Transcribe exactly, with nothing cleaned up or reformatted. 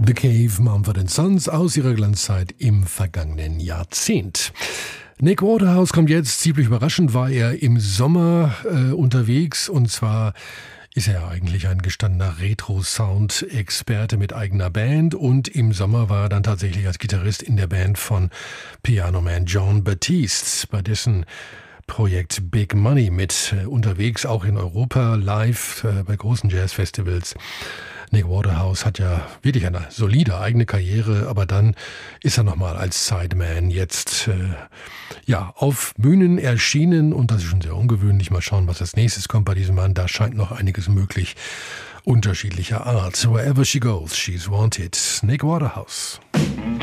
The Cave, Mumford and Sons aus ihrer Glanzzeit im vergangenen Jahrzehnt. Nick Waterhouse kommt jetzt, ziemlich überraschend war er im Sommer äh, unterwegs, und zwar ist er eigentlich ein gestandener Retro-Sound-Experte mit eigener Band, und im Sommer war er dann tatsächlich als Gitarrist in der Band von Pianoman Jon Batiste, bei dessen Projekt Big Money mit äh, unterwegs, auch in Europa, live äh, bei großen Jazzfestivals. Nick Waterhouse hat ja wirklich eine solide eigene Karriere, aber dann ist er nochmal als Sideman jetzt äh, ja auf Bühnen erschienen, und das ist schon sehr ungewöhnlich. Mal schauen, was als nächstes kommt bei diesem Mann. Da scheint noch einiges möglich, unterschiedlicher Art. Wherever she goes, she's wanted. Nick Waterhouse.